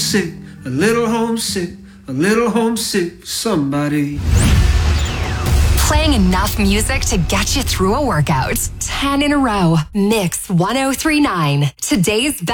homesick, a little homesick, a little homesick, somebody. Playing enough music to get you through a workout. 10 in a row. Mix 1039. Today's